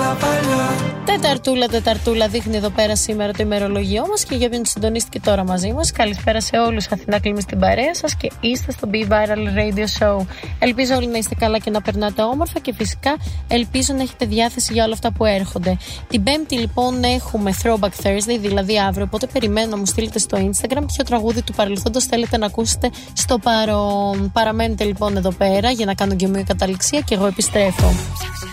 Τεταρτούλα δείχνει εδώ πέρα σήμερα το ημερολογιό μας και για ποιον συντονίστηκε τώρα μαζί μας. Καλησπέρα σε όλους, Αθηνά Κλίμη στην παρέα σας και είστε στο Be Viral Radio Show. Ελπίζω όλοι να είστε καλά και να περνάτε όμορφα και φυσικά ελπίζω να έχετε διάθεση για όλα αυτά που έρχονται. Την Πέμπτη λοιπόν έχουμε Throwback Thursday, δηλαδή αύριο, οπότε περιμένω να μου στείλετε στο Instagram ποιο τραγούδι του παρελθόντος θέλετε να ακούσετε στο παρόν. Παραμένετε λοιπόν εδώ πέρα για να κάνω και μια καταληξία και εγώ επιστρέφω.